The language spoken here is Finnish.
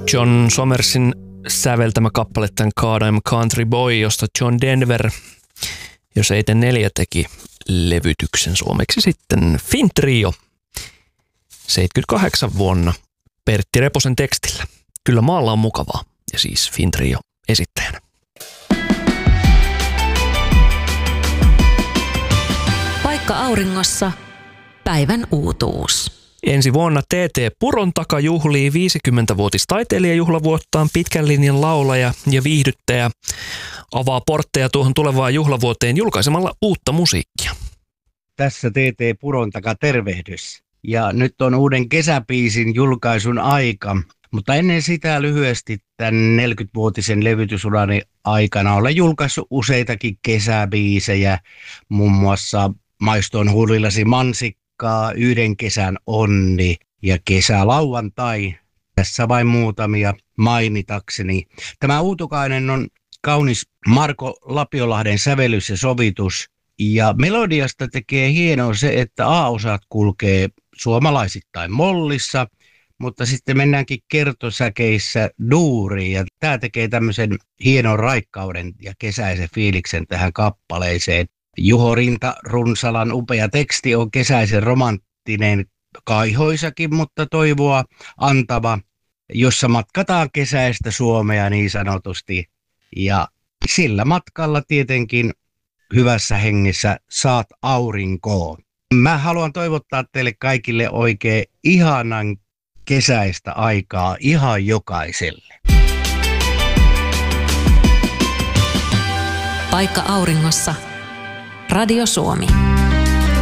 John Somersin säveltämä kappale tämän God I'm Country Boy, josta John Denver jo 74 teki levytyksen suomeksi sitten Fin Trio 78 vuonna Pertti Reposen tekstillä. Kyllä maalla on mukavaa ja siis Fin Trio esittäjänä. Paikka auringossa. Päivän uutuus. Ensi vuonna TT Purontaka juhlii 50-vuotis taiteilijajuhlavuottaan. Pitkän linjan laulaja ja viihdyttäjä avaa portteja tuohon tulevaan juhlavuoteen julkaisemalla uutta musiikkia. Tässä TT Purontaka tervehdys. Ja nyt on uuden kesäbiisin julkaisun aika. Mutta ennen sitä lyhyesti tämän 40-vuotisen levytysurani aikana olen julkaissut useitakin kesäbiisejä. Muun muassa Maistoon huulillasi mansikkaa, Yhden kesän onni ja Kesälauantai. Tässä vain muutamia mainitakseni. Tämä Uutukainen on kaunis Marko Lapiolahden sävellys ja sovitus. Ja melodiasta tekee hienoa se, että A-osat kulkee suomalaisittain mollissa, mutta sitten mennäänkin kertosäkeissä duuriin. Ja tämä tekee tämmöisen hienon raikkauden ja kesäisen fiiliksen tähän kappaleeseen. Juho Rinta-Runsalan upea teksti on kesäisen romanttinen, kaihoisakin, mutta toivoa antava, jossa matkataan kesäistä Suomea niin sanotusti. Ja sillä matkalla tietenkin hyvässä hengessä saat aurinkoon. Mä haluan toivottaa teille kaikille oikein ihanan kesäistä aikaa ihan jokaiselle. Paikka auringossa. Radio Suomi.